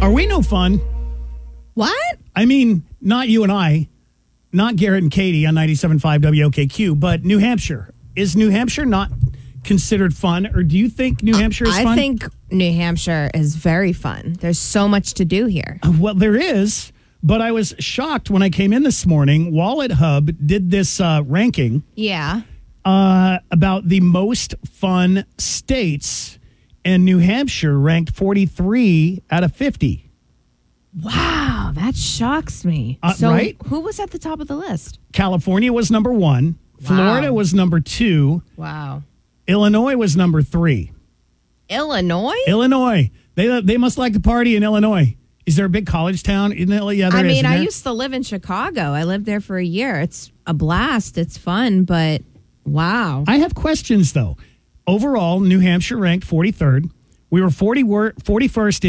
Are we no fun? What? I mean, not you and I, not Garrett and Katie on 97.5 WOKQ, but New Hampshire. Is New Hampshire not considered fun, or do you think New Hampshire is fun? I think New Hampshire is very fun. There's so much to do here. Well, there is, but I was shocked when I came in this morning. Wallet Hub did this ranking Yeah. about the most fun states, and New Hampshire ranked 43 out of 50. Wow, that shocks me. Right? Who was at the top of the list? California was number 1. Florida was number 2. Wow. Illinois was number 3. Illinois? Illinois. They must like to party in Illinois. Is there a big college town in Illinois? Yeah, there is. I used to live in Chicago. I lived there for a year. It's a blast. It's fun, but wow. I have questions, though. Overall, New Hampshire ranked 43rd. We were 41st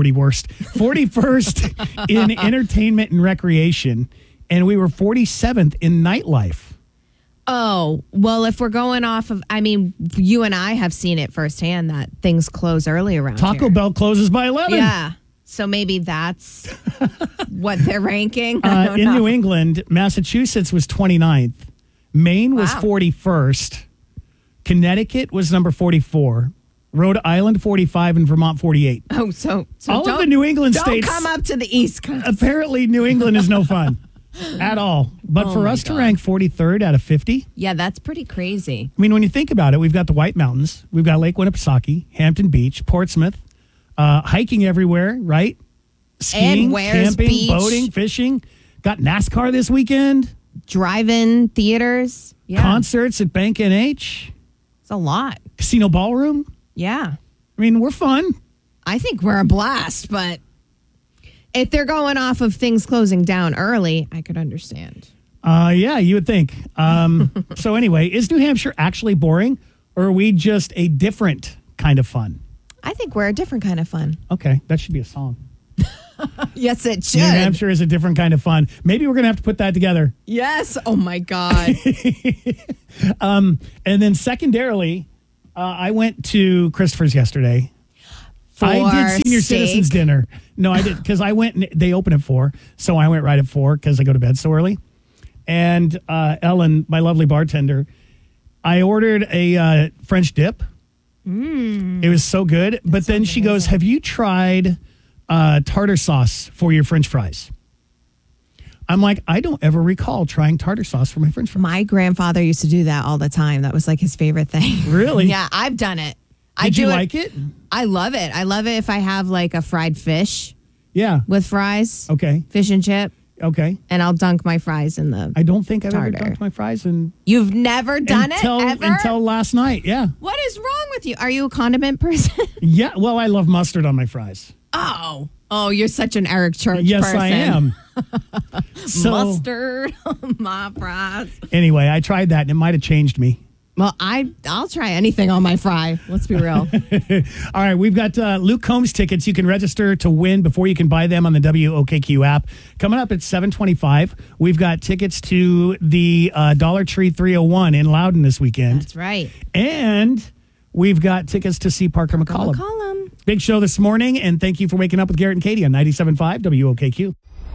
in entertainment and recreation, and we were 47th in nightlife. Oh, well, if we're going off of, you and I have seen it firsthand that things close early around Taco here. Bell closes by 11. Yeah. So maybe that's what they're ranking. In New England, Massachusetts was 29th. Maine was 41st. Connecticut was number 44. Rhode Island 45 and Vermont 48. Oh, so all of the New England states. Don't come up to the East Coast. Apparently, New England is no fun at all. But for us to rank 43rd out of 50. Yeah, that's pretty crazy. I mean, when you think about it, we've got the White Mountains, we've got Lake Winnipesaukee, Hampton Beach, Portsmouth, hiking everywhere, right? Skiing, And Wares camping, Beach. boating, fishing. Got NASCAR this weekend. Drive-in theaters. Yeah. Concerts at Bank NH. It's a lot. Casino Ballroom. Yeah. I mean, we're fun. I think we're a blast, but if they're going off of things closing down early, I could understand. Yeah, you would think. So anyway, is New Hampshire actually boring, or are we just a different kind of fun? I think we're a different kind of fun. Okay, that should be a song. Yes, it should. New Hampshire is a different kind of fun. Maybe we're going to have to put that together. Yes. Oh, my God. And then secondarily, I went to Christopher's yesterday. I did senior citizens dinner. No, I did, because I went, and they open at 4, so I went right at 4 because I go to bed so early. And Ellen, my lovely bartender, I ordered a French dip. It was so good. But then she goes, have you tried tartar sauce for your French fries? I'm like, I don't ever recall trying tartar sauce for my French fries. My grandfather used to do that all the time. That was like his favorite thing. Really? Yeah, I've done it. Did you like it? I love it. I love it if I have like a fried fish Yeah. with fries. Okay. Fish and chip. Okay. And I'll dunk my fries in the I don't think I've ever tartar. dunked my fries You've never done it ever? Until last night, yeah. What is wrong with you? Are you a condiment person? Yeah, well, I love mustard on my fries. Oh, you're such an Eric Church Yes, person. I am. So, Mustard on my fries. anyway, I tried that, and it might have changed me. Well, I'll try anything on my fry. Let's be real. All right, we've got Luke Combs tickets. You can register to win before you can buy them on the WOKQ app. Coming up at 7:25, we've got tickets to the Dollar Tree 301 in Loudon this weekend. That's right. And we've got tickets to see Parker McCollum. Big show this morning, and thank you for waking up with Garrett and Katie on 97.5 WOKQ.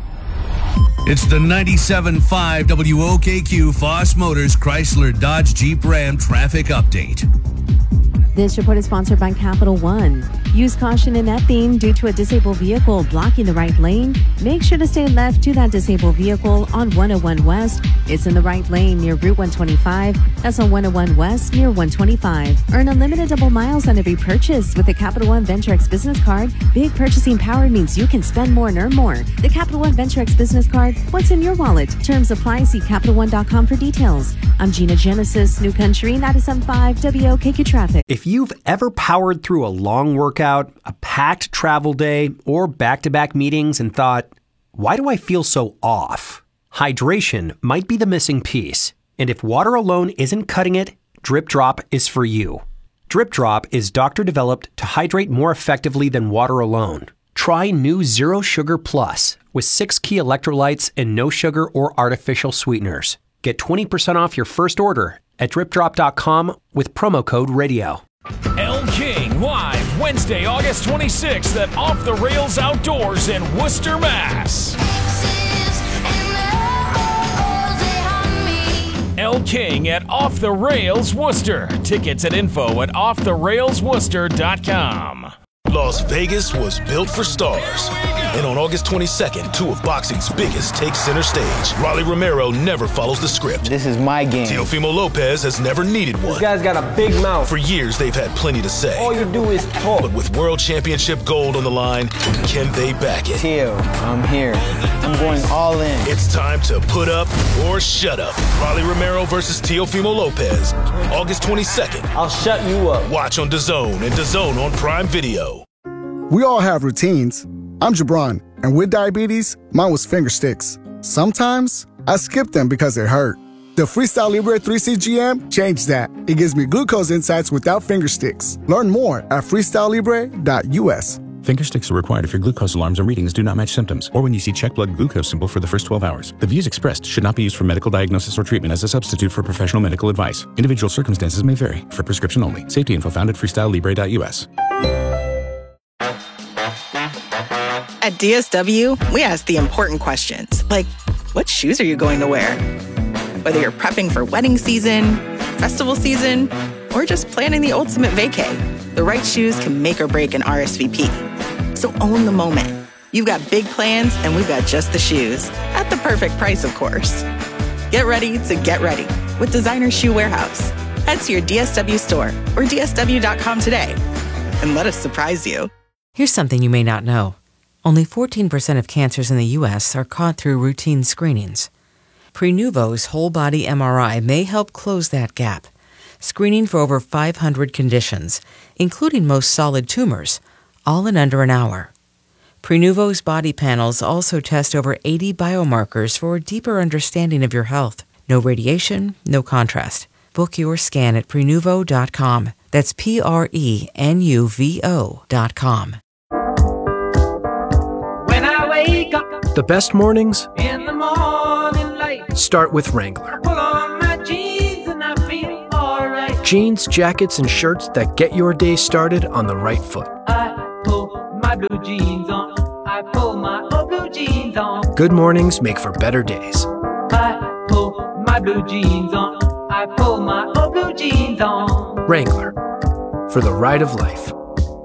It's the 97.5 WOKQ Foss Motors Chrysler Dodge Jeep Ram traffic update. This report is sponsored by Capital One. Use caution in that theme due to a disabled vehicle blocking the right lane. Make sure to stay left to that disabled vehicle on 101 West. It's in the right lane near Route 125. That's on 101 West near 125. Earn unlimited double miles on every purchase with the Capital One VentureX Business Card. Big purchasing power means you can spend more and earn more. The Capital One VentureX Business Card. What's in your wallet? Terms apply. See CapitalOne.com for details. I'm Gina Genesis, New Country 97.5 WOKQ Traffic. If you've ever powered through a long workout, a packed travel day, or back-to-back meetings and thought, why do I feel so off? Hydration might be the missing piece. And if water alone isn't cutting it, Drip Drop is for you. Drip Drop is doctor-developed to hydrate more effectively than water alone. Try new Zero Sugar Plus with 6 key electrolytes and no sugar or artificial sweeteners. Get 20% off your first order at dripdrop.com with promo code radio. El King live Wednesday, August 26th at Off the Rails Outdoors in Worcester, Mass. Elle King at Off the Rails Worcester. Tickets and info at offtherailsworcester.com. Las Vegas was built for stars. And on August 22nd, two of boxing's biggest take center stage. Rolly Romero never follows the script. This is my game. Teofimo Lopez has never needed one. This guy's got a big mouth. For years, they've had plenty to say. All you do is talk. But with World Championship gold on the line, can they back it? Teo, I'm here. I'm going all in. It's time to put up or shut up. Rolly Romero versus Teofimo Lopez. August 22nd. I'll shut you up. Watch on DAZN and DAZN on Prime Video. We all have routines. I'm Jabron, and with diabetes, mine was finger sticks. Sometimes, I skip them because it hurt. The Freestyle Libre 3CGM changed that. It gives me glucose insights without finger sticks. Learn more at freestylelibre.us. Finger sticks are required if your glucose alarms or readings do not match symptoms, or when you see check blood glucose symbol for the first 12 hours. The views expressed should not be used for medical diagnosis or treatment as a substitute for professional medical advice. Individual circumstances may vary. For prescription only. Safety info found at freestylelibre.us. At DSW, we ask the important questions, like, what shoes are you going to wear? Whether you're prepping for wedding season, festival season, or just planning the ultimate vacay, the right shoes can make or break an RSVP. So own the moment. You've got big plans, and we've got just the shoes, at the perfect price, of course. Get ready to get ready with Designer Shoe Warehouse. Head to your DSW store or dsw.com today, and let us surprise you. Here's something you may not know. Only 14% of cancers in the U.S. are caught through routine screenings. Prenuvo's whole-body MRI may help close that gap, screening for over 500 conditions, including most solid tumors, all in under an hour. Prenuvo's body panels also test over 80 biomarkers for a deeper understanding of your health. No radiation, no contrast. Book your scan at Prenuvo.com. That's Prenuvo.com. The best mornings in the morning light start with Wrangler. Pull on my jeans and I feel alright. Jeans, jackets, and shirts that get your day started on the right foot. I pull my blue jeans on. I pull my old blue jeans on. Good mornings make for better days. I pull my blue jeans on. I pull my old blue jeans on. Wrangler, for the ride of life.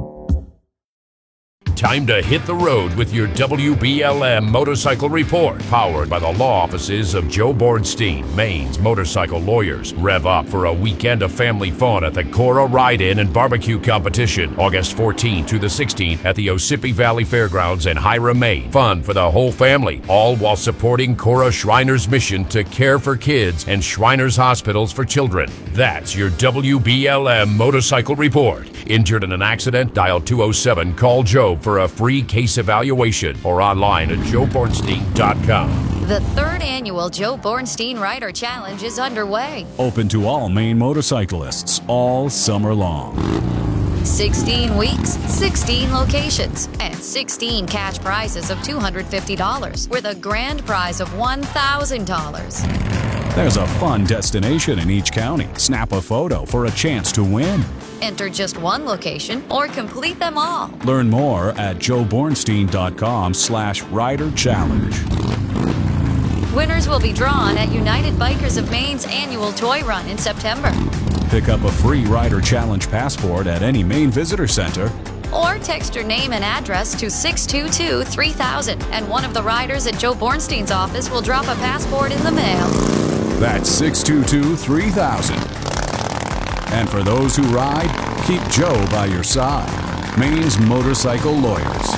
Time to hit the road with your WBLM Motorcycle Report, powered by the law offices of Joe Bornstein, Maine's motorcycle lawyers. Rev up for a weekend of family fun at the Cora Ride-In and Barbecue Competition, August 14th through the 16th at the Ossipee Valley Fairgrounds in Hiram, Maine. Fun for the whole family, all while supporting Cora Shriners' mission to care for kids and Shriners Hospitals for children. That's your WBLM Motorcycle Report. Injured in an accident? Dial 207, call Joe for a free case evaluation or online at joebornstein.com. The third annual Joe Bornstein Rider Challenge is underway. Open to all Maine motorcyclists all summer long. 16 weeks, 16 locations, and 16 cash prizes of $250 with a grand prize of $1,000. There's a fun destination in each county. Snap a photo for a chance to win. Enter just one location or complete them all. Learn more at joebornstein.com/rider challenge. Winners will be drawn at United Bikers of Maine's annual toy run in September. Pick up a free Rider Challenge passport at any Maine Visitor Center. Or text your name and address to 622-3000, and one of the riders at Joe Bornstein's office will drop a passport in the mail. That's 622-3000. And for those who ride, keep Joe by your side. Maine's motorcycle lawyers.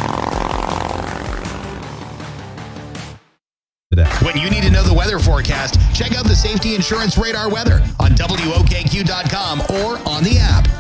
When you need to know the weather forecast, check out the Safety Insurance Radar weather on WOKQ.com or on the app.